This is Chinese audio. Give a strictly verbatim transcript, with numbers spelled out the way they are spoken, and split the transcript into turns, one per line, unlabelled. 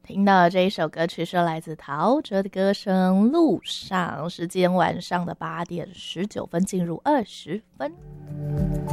听到的这一首歌曲是来自陶喆的歌声《路上》，时间晚上的八点十九分，进入二十分。